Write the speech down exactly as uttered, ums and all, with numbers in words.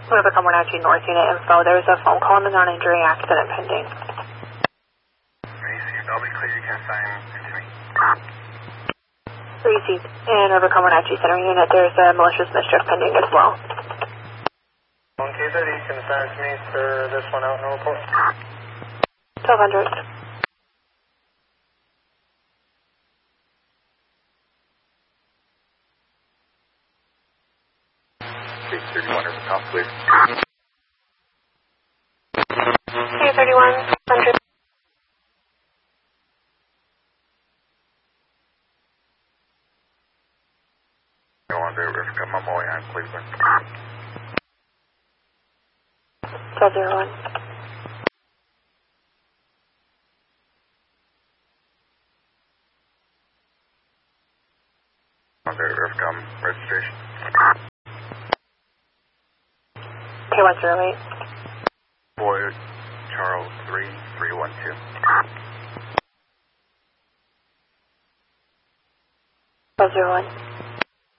Whoever come Wenatchee North Unit info, there was a phone call on the non-injury accident pending. Received. I'll be clear. You can assign it to me. Received. And Overcome Wenatchee Center Unit, there's a malicious mischief pending as well. On K thirty, you can assign it to me for this one out in the report. twelve hundred. K thirty-one, Overcome, please. K thirty-one, one hundred. Go on there, Overcome, I'm away on Cleveland. twelve zero one. On there, Overcome, registration. K one zero eight. Boy, Charles three three one two. twelve zero one.